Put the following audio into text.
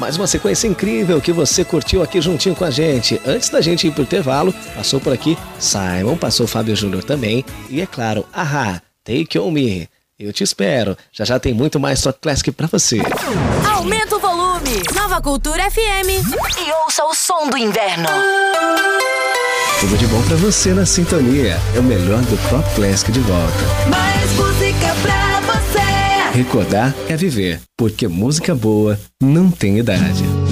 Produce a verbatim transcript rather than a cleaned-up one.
mais uma sequência incrível que você curtiu aqui juntinho com a gente. Antes da gente ir pro intervalo, passou por aqui Simon, passou Fábio Júnior também. E é claro, Ahá, Take On Me. Eu te espero. Já já tem muito mais Top Classic pra você. Aumenta o volume. Nova Cultura F M. E ouça o som do inverno. Tudo de bom pra você na sintonia. É o melhor do Top Classic de volta. Mais música pra você. Recordar é viver, porque música boa não tem idade.